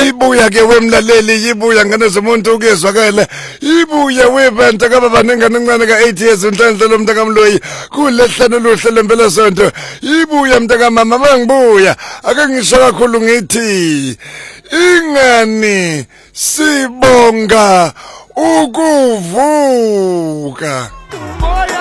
Ibuya ke wemlaleli ibuya ngane zomuntu ukezwakala ibuya webanta kababa nengane encane ka8 years unhlanhla lomntaka Mloyi kulehlano luhle lempela sonto ibuya mntaka mama bangibuya ake ngisho kakhulu ngithi ingani sibonga ukuvuka